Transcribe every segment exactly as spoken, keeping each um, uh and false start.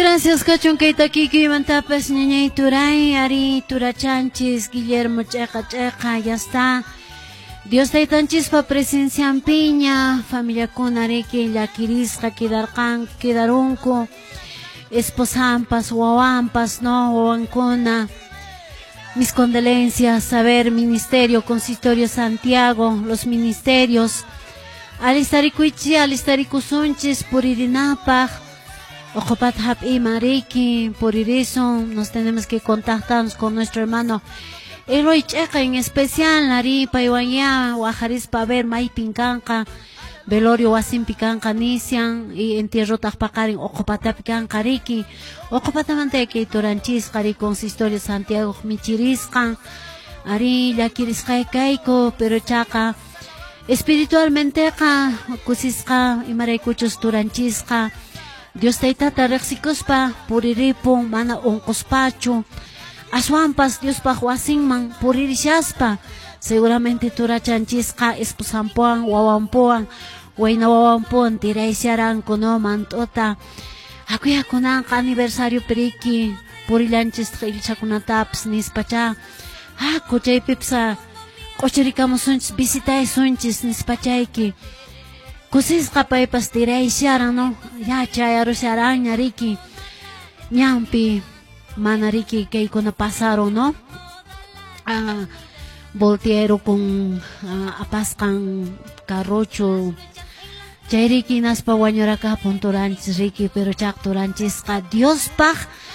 gracias, cachon que aquí que mantapas niña y turay, ari turachanchis, Guillermo checa checa, ya está. Dios te tanchis pa presencia en piña, familia con areque, la quirisca, quedarcan, quedarunco, esposampas, guampas, no, guancona. Mis condolencias, saber, ministerio, consistorio Santiago, los ministerios, alistaricuichi, alistaricusunchis, puririnapaj, ojopat hap y mariki, por eso nos tenemos que contactarnos con nuestro hermano Eloy Checa, en especial, Nari, Paiwaya, Guajaris, para ver, Mai Pincanca, Velorio, Wasim Picanca, Nisian, y entierro Tajpacari, Ojopata Picanca, Riki, Ojopatamante, Toranchis, Cari, consistorio Santiago, Michirisca, Ari, Yakirisca, Kaiko, pero Chaca, espiritualmente, Cusisca, y Maraicuchos, Toranchisca, Dios te tata rexicuspa, Puriripo, Mana Oncospacho, Aswampas, Dios pa Huasinman, Puririshaspa, seguramente Turachanchiska, Espusampuan, Wawampuan, Waina Wawampuan, Tiraisiaran, Kono, Mantota, Akuya Kunanka, aniversario Periki, Purilanchis, Ilchakunataps, Nispacha, Ah, Kochay Pipsa, Cochericamos Sunchis, Visitae Sunchis, Nispachaiki, Kusiska Paipas, Tiraisiaran, no, Ya Chayarusiaran, Yariki, Nyampi, Manariki que cuando pasaron, ¿no? Ah, volteero con uh, apascan carrocho. Chairiki nas pa wanyaraka punturanchis riki pero chak turanchis ka Dios pa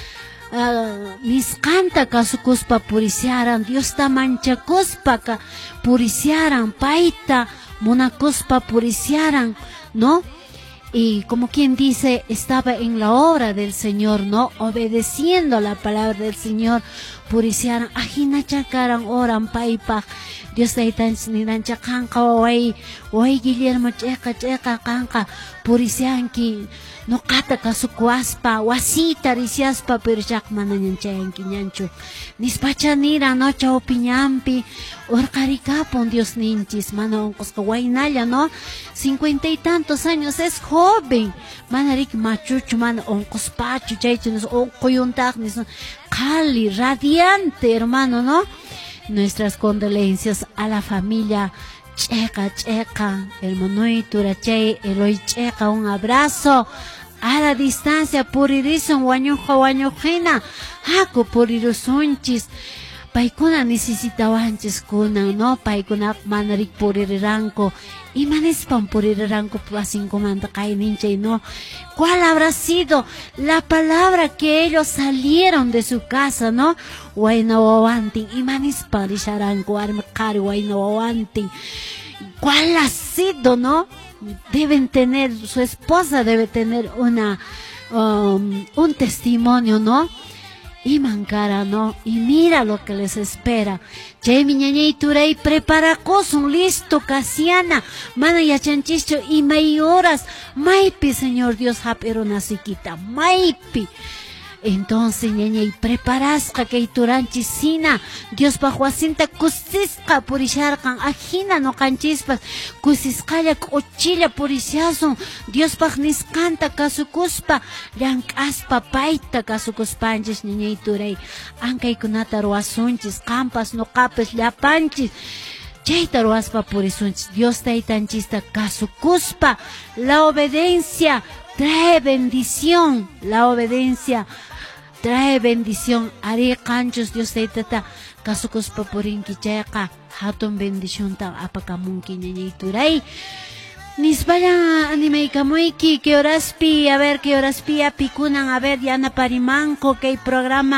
uh, mis canta kasukus pa purisiaran Dios ta manchakus pa ka purisiaran paita monakus pa purisiaran, ¿no? Y como quien dice, estaba en la obra del Señor, ¿no? Obedeciendo la palabra del Señor. Puriciaran, ajina chakaran, oran, paipa. Dios te tan siniran chakanka, oay, oay, Guillermo, checa, checa, kanka. Purician ki, no kata kasukuaspa, wasita, risiaspa, pero chak manan chayan kinyancho. Nispachanira, no chao piñampi, orcaricapon, Dios ninchis, mano, oncos kawainaya, ¿no? Cincuenta y tantos años, es joven. Manarik machucho, man, oncos pacho, chaychunos, oncoyuntagnis, Cali, radiante, hermano, ¿no? Nuestras condolencias a la familia Checa, Checa, hermano y Turachay, Eloy Checa, un abrazo a la distancia, Puririson, Guañuja, Guañujina, Jaco, Purirusunchis, Paikuna necesitabanchis kuna, ¿no? Paikuna manarik Puriranco, y manespan Puriranco, pasin comanda Kaininche, ¿no? ¿Cuál habrá sido la palabra que ellos salieron de su casa, ¿no? Wainawawantin, y manespan Risharanco, Armacari, Wainawawantin. ¿Cuál ha sido, no? Deben tener, su esposa debe tener una, um, un testimonio, ¿no? Y mancara, ¿no? Y mira lo que les espera. Che mi ñañiturey prepara cosun listo casiana. Mana ya chanchicho y may horas. Maipi, Señor Dios, hapero nasiquita. Maipi. Entonces, ñañay, preparasca que ituranchicina. Dios bajo asinta kusisca purisharcan. Ajina no canchispas. Kusiscaya cochilla purishason. Dios bajo niscanta kasukuspa. Llancaspa paita kasukuspanchis ñañay turey. Ankay kunata roasunchis. Campas no capes llapanchis. Chayta roaspa purisunchis. Dios taitanchista kasukuspa. La obediencia trae bendición. La obediencia trae bendición. Ari canchos Dios te tata kasukus papurinki chayaka hatun bendición ta apakamunki ñañituray. Nisbaya animeikamuiki que horaspi, a ver que horaspi apikunan, a ver yana parimanco que hay programa